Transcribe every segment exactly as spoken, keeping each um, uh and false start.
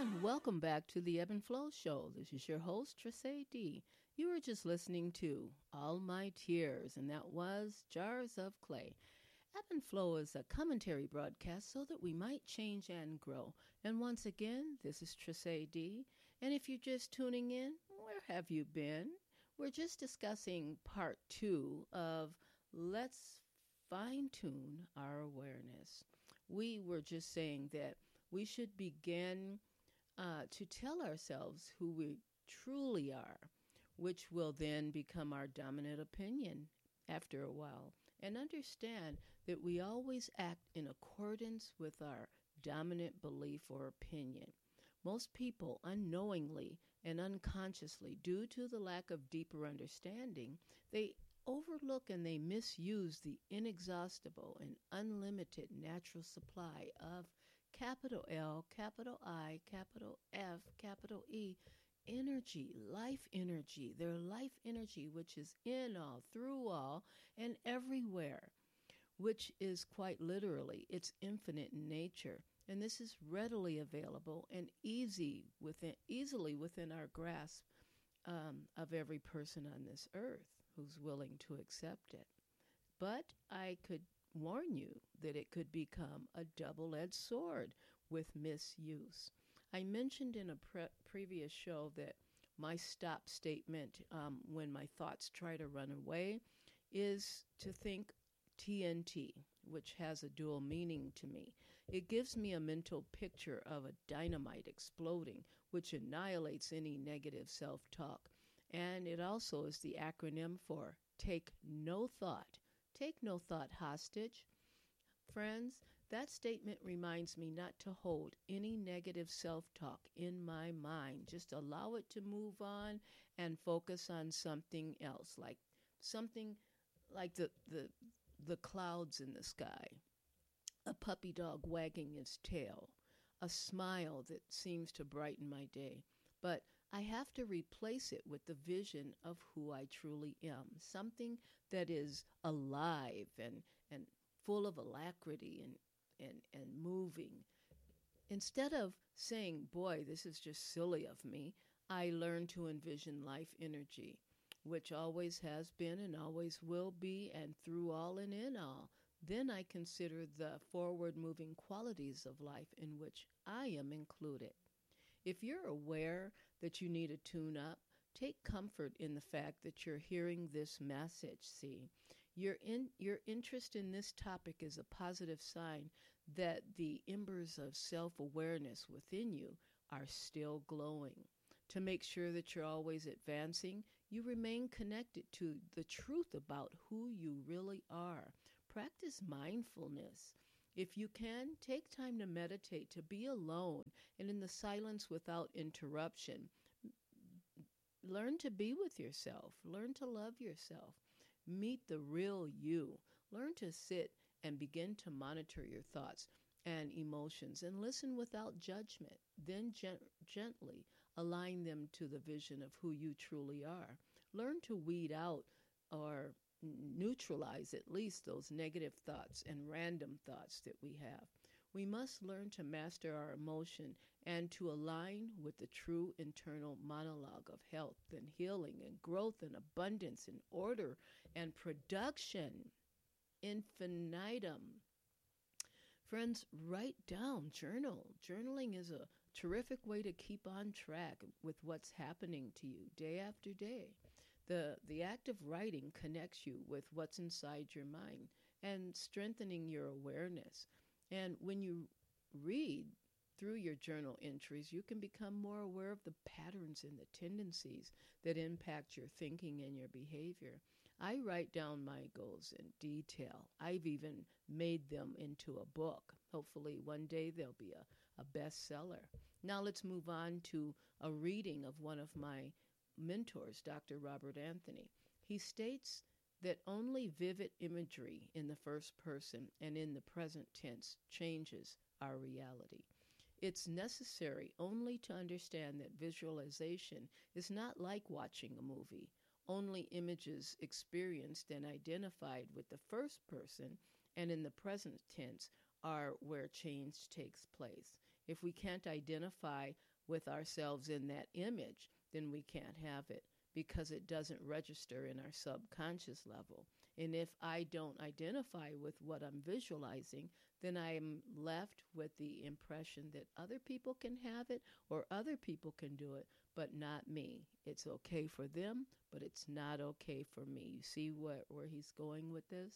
Welcome back to the Ebb and Flow Show. This is your host, Tracey D. You were just listening to All My Tears, and that was Jars of Clay. Ebb and Flow is a commentary broadcast so that we might change and grow. And once again, this is Tracey D. And if you're just tuning in, where have you been? We're just discussing part two of Let's Fine-Tune Our Awareness. We were just saying that we should begin uh, to tell ourselves who we truly are, which will then become our dominant opinion after a while, and understand that we always act in accordance with our dominant belief or opinion. Most people unknowingly and unconsciously, due to the lack of deeper understanding, they overlook and they misuse the inexhaustible and unlimited natural supply of capital L, capital I, capital F, capital E, energy, life energy, their life energy, which is in all, through all, and everywhere, which is quite literally, it's infinite in nature. And this is readily available and easy within, easily within our grasp um, of every person on this earth who's willing to accept it. But I could warn you that it could become a double-edged sword with misuse. I mentioned in a pre- previous show that my stop statement um, when my thoughts try to run away is to think T N T, which has a dual meaning to me. It gives me a mental picture of a dynamite exploding, which annihilates any negative self-talk. And it also is the acronym for take no thought. Take no thought hostage. Friends, that statement reminds me not to hold any negative self-talk in my mind. Just allow it to move on and focus on something else, like something like the, the, the clouds in the sky, a puppy dog wagging its tail, a smile that seems to brighten my day. But I have to replace it with the vision of who I truly am, something that is alive and, and full of alacrity and, and, and moving. Instead of saying, boy, this is just silly of me, I learn to envision life energy, which always has been and always will be, and through all and in all. Then I consider the forward-moving qualities of life in which I am included. If you're aware that you need to tune up, take comfort in the fact that you're hearing this message, see. Your, in, your interest in this topic is a positive sign that the embers of self-awareness within you are still glowing. To make sure that you're always advancing, you remain connected to the truth about who you really are. Practice mindfulness. If you can, take time to meditate, to be alone and in the silence without interruption. Learn to be with yourself. Learn to love yourself. Meet the real you. Learn to sit and begin to monitor your thoughts and emotions and listen without judgment. Then gent- gently align them to the vision of who you truly are. Learn to weed out or neutralize at least those negative thoughts and random thoughts that we have. We must learn to master our emotion and to align with the true internal monologue of health and healing and growth and abundance and order and production. Infinitum. Friends, write down, journal. Journaling is a terrific way to keep on track with what's happening to you day after day. The, the act of writing connects you with what's inside your mind and strengthening your awareness. And when you read through your journal entries, you can become more aware of the patterns and the tendencies that impact your thinking and your behavior. I write down my goals in detail. I've even made them into a book. Hopefully one day they'll be a, a bestseller. Now let's move on to a reading of one of my mentors, Doctor Robert Anthony. He states that only vivid imagery in the first person and in the present tense changes our reality. It's necessary only to understand that visualization is not like watching a movie. Only images experienced and identified with the first person and in the present tense are where change takes place. If we can't identify with ourselves in that image, then we can't have it because it doesn't register in our subconscious level. And if I don't identify with what I'm visualizing, then I'm left with the impression that other people can have it or other people can do it, but not me. It's okay for them, but it's not okay for me. You see what, where he's going with this?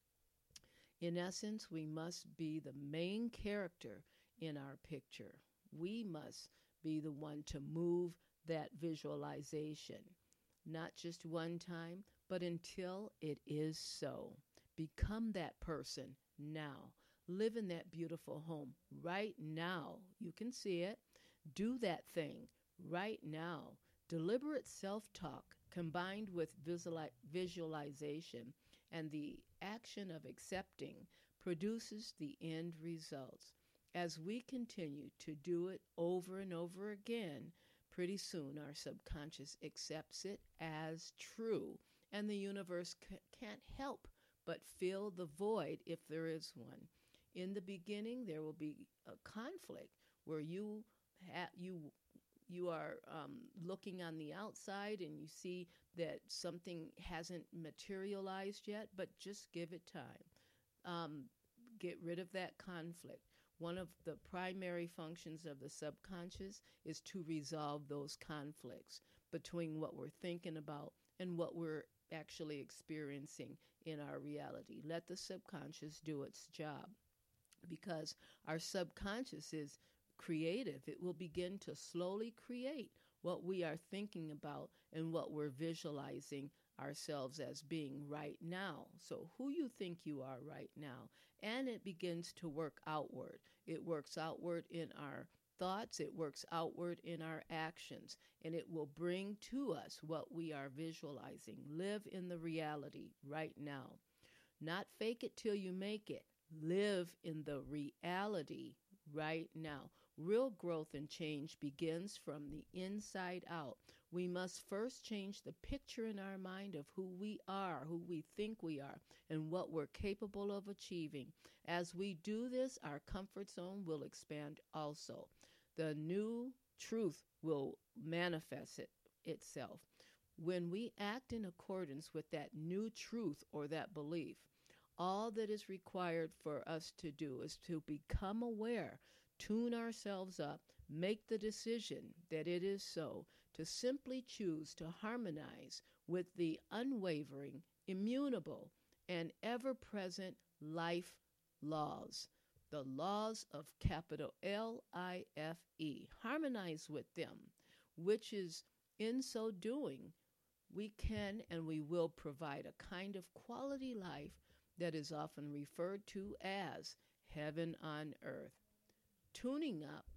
In essence, we must be the main character in our picture. We must be the one to move that visualization, not just one time, but until it is so. Become that person now. Live in that beautiful home right now. You can see it. Do that thing right now. Deliberate self-talk combined with visuali- visualization and the action of accepting produces the end results. As we continue to do it over and over again, pretty soon our subconscious accepts it as true, and the universe c- can't help but fill the void if there is one. In the beginning, there will be a conflict where you ha- you you are um, looking on the outside and you see that something hasn't materialized yet, but just give it time. Um, get rid of that conflict. One of the primary functions of the subconscious is to resolve those conflicts between what we're thinking about and what we're actually experiencing in our reality. Let the subconscious do its job, because our subconscious is creative. It will begin to slowly create what we are thinking about and what we're visualizing ourselves as being right now. So who you think you are right now. And it begins to work outward. It works outward in our thoughts. It works outward in our actions. And it will bring to us what we are visualizing. Live in the reality right now. Not fake it till you make it. Live in the reality right now. Real growth and change begins from the inside out. We must first change the picture in our mind of who we are, who we think we are, and what we're capable of achieving. As we do this, our comfort zone will expand also. The new truth will manifest it, itself. When we act in accordance with that new truth or that belief, all that is required for us to do is to become aware, tune ourselves up, make the decision that it is so, to simply choose to harmonize with the unwavering, immutable, and ever-present life laws, the laws of capital L I F E. Harmonize with them, which is, in so doing, we can and we will provide a kind of quality life that is often referred to as heaven on earth. Tuning up